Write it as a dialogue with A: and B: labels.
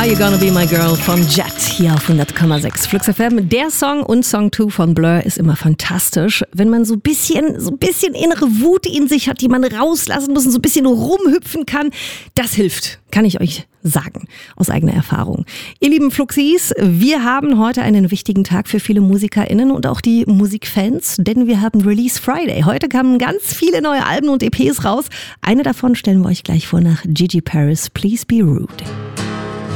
A: Are You Gonna Be My Girl von Jet hier auf 100,6 Flux FM. Der Song und Song 2 von Blur ist immer fantastisch. Wenn man so ein bisschen innere Wut in sich hat, die man rauslassen muss und so ein bisschen rumhüpfen kann, das hilft, kann ich euch sagen, aus eigener Erfahrung. Ihr lieben Fluxis, wir haben heute einen wichtigen Tag für viele MusikerInnen und auch die Musikfans, denn wir haben Release Friday. Heute kamen ganz viele neue Alben und EPs raus. Eine davon stellen wir euch gleich vor nach Gigi Paris, Please Be Rude.